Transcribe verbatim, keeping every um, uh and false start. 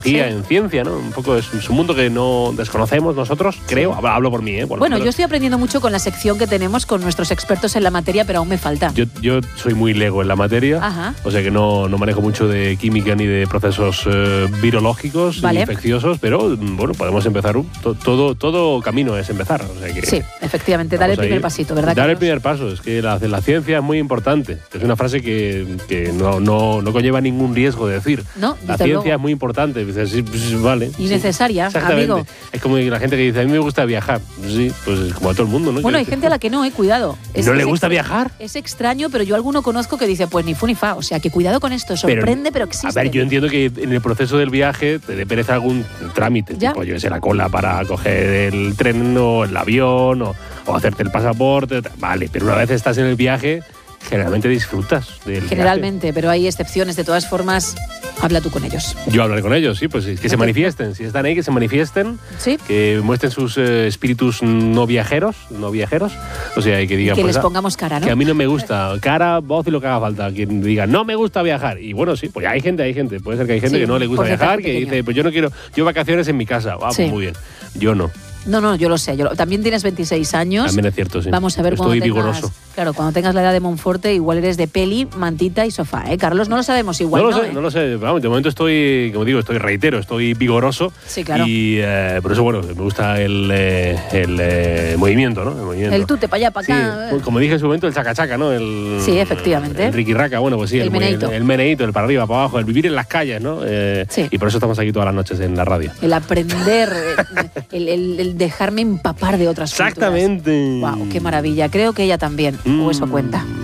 sí. en ciencia, ¿no? Un poco es, es un mundo que no desconocemos nosotros, creo. Sí. Hablo por mí, ¿eh? Por bueno, yo estoy aprendiendo mucho con la sección que tenemos con nuestros expertos en la materia, pero aún me falta. Yo, yo soy muy lego en la materia, Ajá. o sea que no, no manejo mucho de química ni de procesos eh, virológicos vale. ni infecciosos, pero bueno, podemos empezar. Un, to, todo, todo camino es empezar. O sea que sí, efectivamente, dar el primer ahí. pasito, ¿verdad? Dar Carlos? el primer paso, es que la, la ciencia es muy importante. Es una frase que, que no, no, no conlleva ningún riesgo de decir. No, la ciencia luego. es muy importante. Dices, sí, pues, vale. Y sí, necesaria, exactamente. amigo. Es como la gente que dice, a mí me gusta viajar. Sí, pues como a todo el mundo, ¿no? Bueno, hay gente a la que no, eh, cuidado. Es, ¿No le gusta viajar? Es extraño, pero yo alguno conozco que dice, pues ni fu ni fa. O sea, que cuidado con esto, sorprende, pero, pero existe. A ver, yo entiendo que en el proceso del viaje te dé pereza algún trámite. ¿Ya? Tipo, yo sé, la cola para coger el tren o el avión o, o hacerte el pasaporte. Vale, pero una vez estás en el viaje, generalmente disfrutas del Generalmente, viaje. Pero hay excepciones. De todas formas, habla tú con ellos. Yo hablaré con ellos, sí, pues que okay. se manifiesten. Si están ahí, que se manifiesten. Sí. Que muestren sus eh, espíritus no viajeros, no viajeros. O sea, que digan... Y que pues, les pongamos cara, ¿no? Que a mí no me gusta. Cara, voz y lo que haga falta. Quien diga, no me gusta viajar. Y bueno, sí, pues hay gente, hay gente. Puede ser que hay gente sí, que no le gusta viajar, que pequeño. dice, pues yo no quiero... Yo vacaciones en mi casa. Ah, sí. pues muy bien. Yo no. No, no, yo lo sé. Yo lo, también tienes veintiséis años. También es cierto, sí. Vamos a ver Estoy cuando vigoroso. tengas, claro, cuando tengas la edad de Monforte, igual eres de peli, mantita y sofá, ¿eh, Carlos? No lo sabemos igual, No lo ¿no? sé, ¿eh? no lo sé. Vamos, de momento estoy, como digo, estoy reitero, estoy vigoroso. Sí, claro. Y eh, por eso, bueno, me gusta el, eh, el eh, movimiento, ¿no? El movimiento. El tute para allá, para acá. Sí, como dije en su momento, el chacachaca, ¿no? El, sí, efectivamente. El riquirraca, bueno, pues sí. El, el meneíto. El, el meneíto, el para arriba, para abajo, el vivir en las calles, ¿no? Eh, sí. Y por eso estamos aquí todas las noches en la radio. El aprender, el, el, el dejarme empapar de otras Exactamente. culturas. Wow, qué maravilla. Creo que ella también, mm. o eso cuenta.